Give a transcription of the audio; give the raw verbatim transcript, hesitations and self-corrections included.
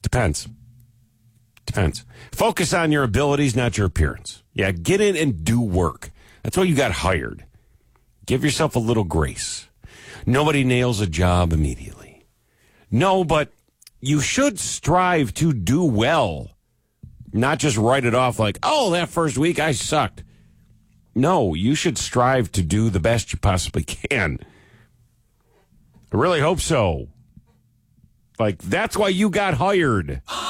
Depends. Depends. Focus on your abilities, not your appearance. Yeah, get in and do work. That's why you got hired. Give yourself a little grace. Nobody nails a job immediately. No, but you should strive to do well. Not just write it off like, oh, that first week I sucked. No, you should strive to do the best you possibly can. I really hope so. Like, that's why you got hired.